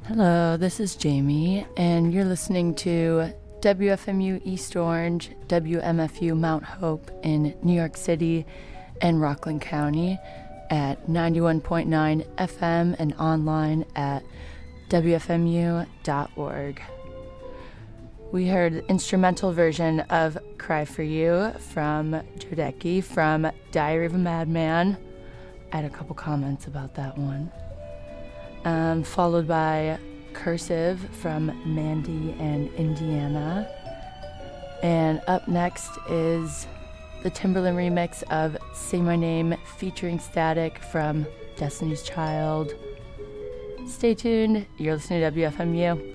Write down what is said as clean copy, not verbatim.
Hello, this is Jamie, and you're listening to WFMU East Orange, WMFU Mount Hope in New York City and Rockland County at 91.9 FM and online at WFMU.org. We heard the instrumental version of Cry For You from Jodeci from Diary of a Madman. I had a couple comments about that one. Followed by Cursive from Mandy and Indiana. And up next is the Timberland remix of Say My Name featuring Static from Destiny's Child. Stay tuned. You're listening to WFMU.